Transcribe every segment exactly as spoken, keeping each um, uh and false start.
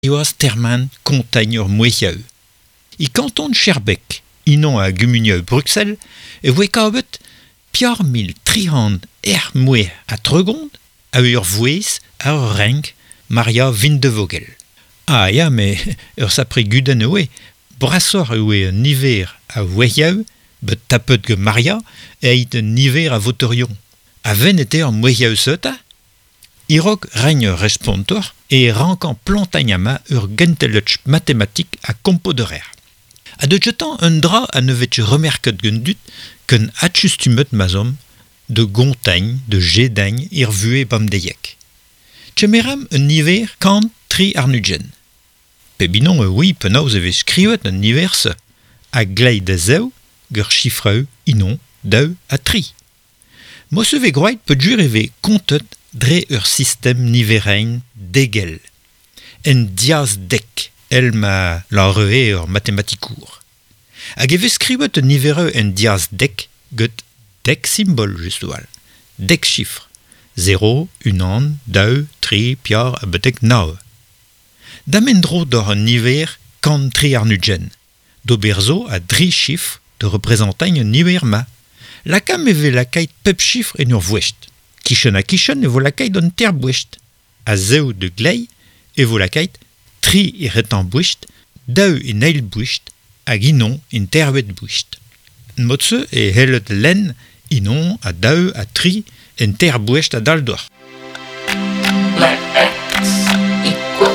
Ioaz terman kontañ ur moueziaou. I kanton Schaerbeek, inon a Gumunieu Bruxelles, e voe kavet piar mil trihand er mouez a tregond, a ur voez a ur renk Maria Vindevogel. Ah ya, me ur sapri guden ewe, brassor ewe un niver a voeziaou, bet tapet ge Maria, e eit un niver a voterion. A ven ete ur moueziaou seuta? Irok reigne respontor e rankan plantagnama ur gentelutch mathématique a kompoderer. A de jetan un dra a nevet remerket gendut qu'un adjustumet mazom de gontagne, de jedagne ir vue bamdeiek. Tchemeram un niver kant tri arnugen. Pe binon e oui penaos eve skrivet un niver se, a glei da zeu, gur chifreu, inon, deu a tri. Mos eve groait pe jur eve kontet dre ur system niverein degel. En diaz dek, el ma l'enrevé ur mathématikour. Hag eve skrivet un nivereux en diaz dek, get dek symbol justoal. Dek chiffre. Zero, unan, deu, tri, piar, a betek nao. Damendro d'or un niver kant tri arnugen. D'oberzo a dri chiffre de représentagne un niver ma. La kam eve la kait pep chiffre en ur vouest. Kichen a kichen evo la kait un ter bouest. A zeu de glei evo la kait tri e retan bouest, deu e neil bouest, hag inon en tervet bouest. Motse e hellet len inon a deu a tri en ter bouest a dal doar. Let x equal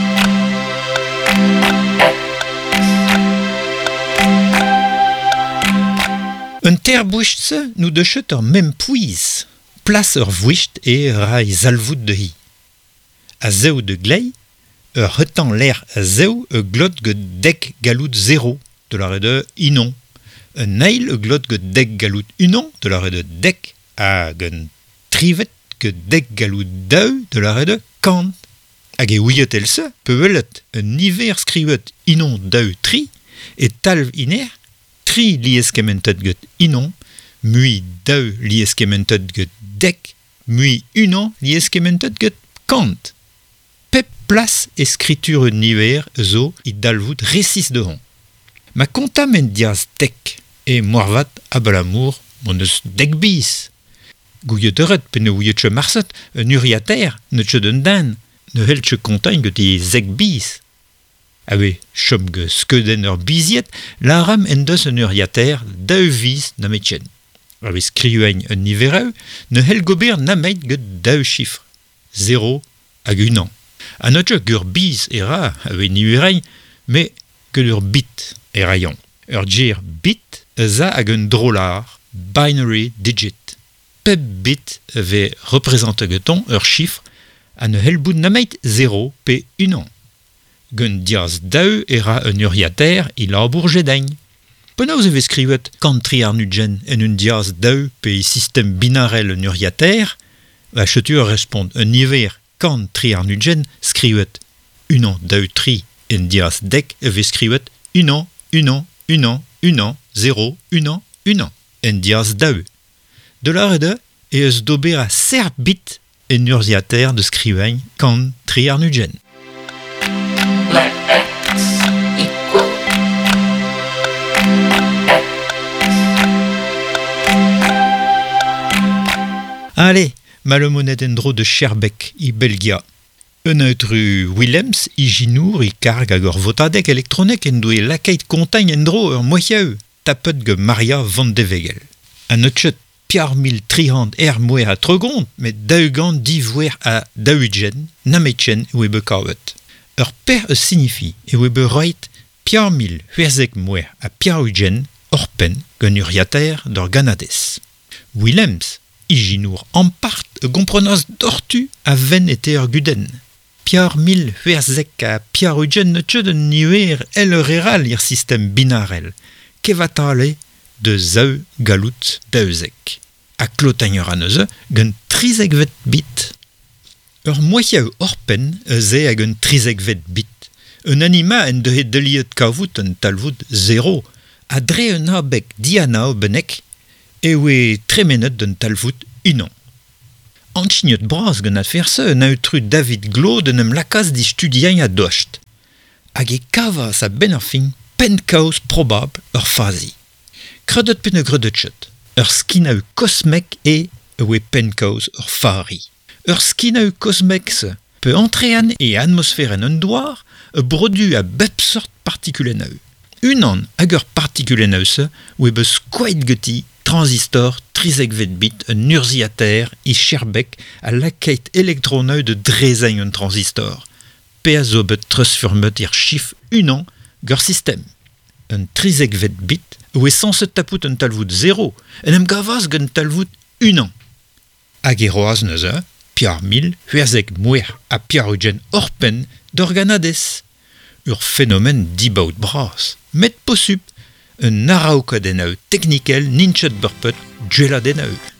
Un ter bouest se nou dechet ur mem pouiz, plas ur vouest e ra e zalvout de hi. A zeu de glei, ur retan l'air a zeu e glot get dek galout zero, de la rede inon. Un neil e glot get dek galout unon, de la rede dek, hag un trivet get dek galout deu, de la rede kant. Hag e ouiet el se, pe welet un niver skrivet inon deu tri, et talv iner, tri lieskementet get inon, mui deu lieskementet get dek, mui unan lieskementet get kant. Pep plas eskritur un niver zo i dalvout resis de hon. Ma kontam en diaz dek, e moarvat abalamour mon eus dek bis. Gouillet eret pe ne ouillet che marset, un uriater, ne che den dan, ne hel che kontañ get e zeg bis. Awe, chom ge skeudenn ur biziet, la ram en deus un uriater deu vis nametchen. Awe skriueñ un nivereu, ne hel gober namet get deu chiffre. Zero hag unan. A notje gur bis era, awe nivereñ, me gur ur bit eraion. Ur djer bit eza hag un drolar, binary digit. Pep bit ve représentageton ur chiffre a ne hel bout namet zero pe unan. Gun diaz deu era un uriater il labour jedañ. Penaos eve skrivet kant tri arnugen en un diaz deu pe system binarel un uriater, a chetur respond un niver kant tri arnugen skrivet unan deu tri en diaz dek eve skrivet unan, unan, unan, unan, zero, unan, unan, en diaz deu. De la rede e eus d'ober a ser bit en uriater de skriveñ kant tri arnugen. let x equal Allez, malomonet en dro de Schaerbeek i Belgia. Un eutru Willems i jinour i karg hag ur votadek elektronek en doe lakait kontañ en dro ur moiaeu, tapet ge Maria Vindevogel. An eutchet piar mil trihand er moer a tregont, met daugant divouer a daugen, nametchen e webe kavet. Ur per eus signifi e webe roit piar mil huerzek moer a piarugen orpen gant uriater d'ur ganadez. Willems i jinour ampart e gomprenas dortu a ven ete ur guden. Piar mil huerzek a piarugen ne tcheu den niver el ur eral ir system binarel, kevatale de zeu galout daeuzek. A klotañ ur aneuze gant trizek vet bit. Ur moiaeu orpen ze hag un trizek vet bit. Un anima en de he deliet kavout un talvout zero, a dre un abek diana o benek, e oe tremenet d'un talvout unan. Anchignot bras gant ferse un autru David Glo de nem lakas di studiañ a docht. Hag e kavas a ben ar fin penkaos probable ur fazi. Kredet pen e gredetchet. Ur skin a eu kosmek e ewe penkaos ur fari. Ur skin a eu kosmek se peut entrean e atmospheren un doar e brodu a bep sort partikulen a eu. Unan hag ur partikulen a eu se oe beus koait geti transistor trizekvet bit un urziater i cherbek a lakeit elektroneu de drezeñ un transistor. Pe a zo bet treusfurmet ir chif unan geur system. Un trizekvet bit oe sanset tapout un talvout zéro en em gavas gant talvout unan. Hag e roaz neuze, piar mil, huerzek mouer a piar eugen orpen d'organades. Ur phénomène dibaout bras. Met possup, un naraokadenau technikel ninchet burpet djeladenau.